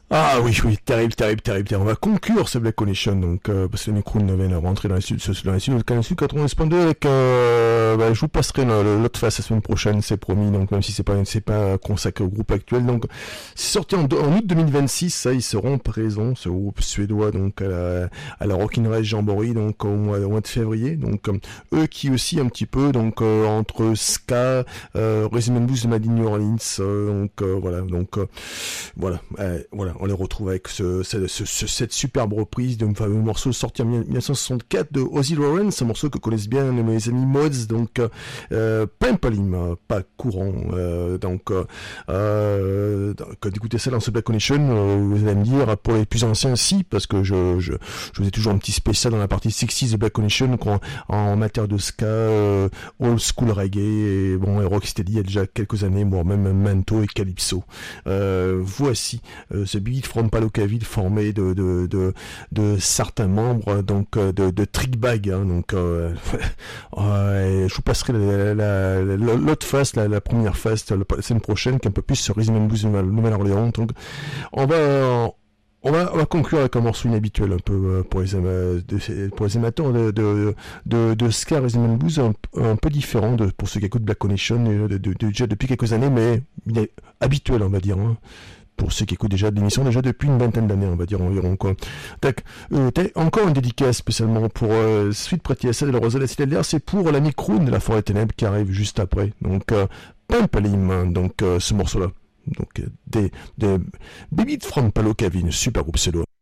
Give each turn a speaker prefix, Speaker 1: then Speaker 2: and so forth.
Speaker 1: Ah oui, oui, terrible, terrible, terrible, terrible. On va conclure ce Black Connection, donc, parce que les micros ne viennent rentrer dans les studios, de Canal Sud 90.2 avec, je vous passerai l'autre face la semaine prochaine, c'est promis, donc, même si c'est pas consacré au groupe actuel, donc, c'est sorti en août 2026, ça, ils seront présents, ce groupe suédois, donc, à la Rockin' Rise Jamboree, donc, au mois de février, donc, eux qui aussi un petit peu, donc, entre ska, Rhythm and Blues de Made in New Orleans, voilà, donc, voilà, on les retrouve avec cette superbe reprise d'un fameux morceau sorti en 1964 de Ozzy Lawrence, un morceau que connaissent bien mes amis mods, donc Pimpalim, pas courant, d'écouter ça dans ce Black Connection, vous allez me dire, pour les plus anciens, si, parce que je vous ai toujours un petit spécial dans la partie 60s de Black Connection, en matière de ska, old school reggae, et bon, et rocksteady il y a déjà quelques années, bon, même Manto et Calypso. Voici ce Beat from Palocavid formé de certains membres, donc de Trickbag, hein, donc je vous passerai l'autre face, la première face la semaine prochaine, qui est un peu plus sur Rhythm and Blues de Nouvelle-Orléans. Donc on va conclure avec un morceau inhabituel un peu pour les amateurs de ska Rhythm and Blues, un peu différent pour ceux qui écoutent Black Connection déjà depuis quelques années, mais il est habituel, on va dire, hein, pour ceux qui écoutent déjà l'émission déjà depuis une vingtaine d'années, on va dire environ, quoi. Tac, encore une dédicace spécialement pour Sweet Pretty Essay de la Roselle Citadelle, c'est pour l'ami Croon de la Forêt Ténèbres qui arrive juste après. Donc Pimpalim, donc ce morceau-là. Donc des Baby from Palo Cavin, super groupe suédois.